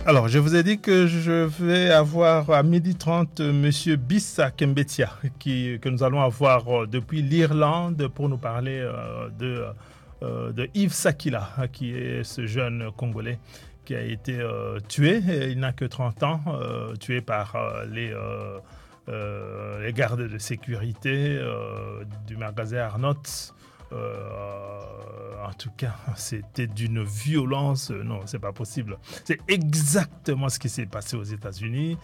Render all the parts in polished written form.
Alors, je vous ai dit que je vais avoir à 12h30 Monsieur Bissa Kembetia, que nous allons avoir depuis l'Irlande pour nous parler de Yves Sakila, qui est ce jeune Congolais qui a été tué. Il n'a que 30 ans, tué par les gardes de sécurité du magasin Arnott. En tout cas, c'était d'une violence. Non, c'est pas possible. C'est exactement ce qui s'est passé aux États-Unis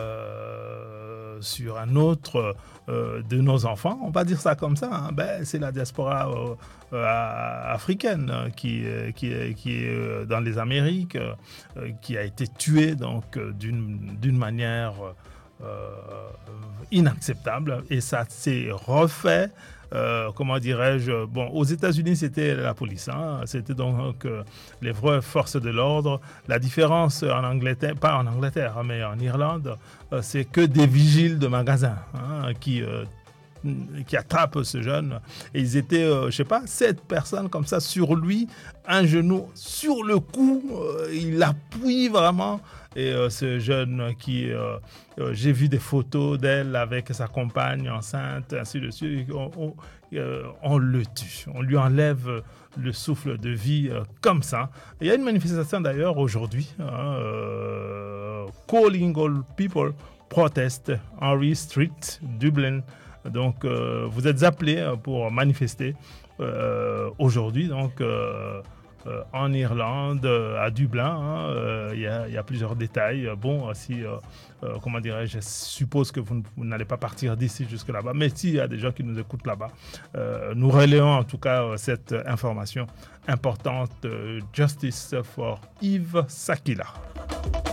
sur un autre de nos enfants. On va dire ça comme ça. Hein. C'est la diaspora africaine qui est dans les Amériques, qui a été tuée donc d'une manière inacceptable. Et ça s'est refait. Comment dirais-je, bon, aux États-Unis, c'était la police, hein, c'était donc les vraies forces de l'ordre. La différence en Angleterre, pas en Angleterre, hein, mais en Irlande, c'est que des vigiles de magasins hein, qui attrapent ce jeune. Et ils étaient, je sais pas, 7 personnes comme ça sur lui, un genou sur le cou, il appuie vraiment. Et ce jeune qui, j'ai vu des photos d'elle avec sa compagne enceinte, ainsi de suite, on le tue, on lui enlève le souffle de vie comme ça. Il y a une manifestation d'ailleurs aujourd'hui, Calling All People Protest, Henry Street, Dublin. Donc vous êtes appelés pour manifester aujourd'hui, donc en Irlande, à Dublin. Il y a plusieurs détails. Bon, si, comment dirais-je, je suppose que vous n'allez pas partir d'ici jusque là-bas. Mais s'il y a des gens qui nous écoutent là-bas, nous relayons en tout cas cette information importante. Justice for Yves Sakila.